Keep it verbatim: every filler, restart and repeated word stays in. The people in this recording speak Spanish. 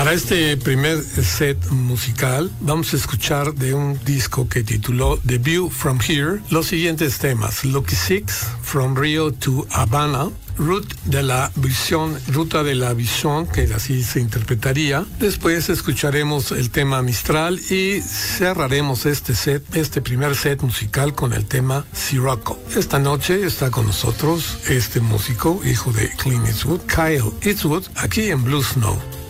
Para este primer set musical vamos a escuchar de un disco que tituló The View From Here los siguientes temas: Lucky Six, From Rio to Havana, Route de la Visión, Ruta de la Visión, que así se interpretaría. Después escucharemos el tema Mistral y cerraremos este set, este primer set musical con el tema Sirocco. Esta noche está con nosotros este músico, hijo de Clint Eastwood, Kyle Eastwood, aquí en Blue Snow.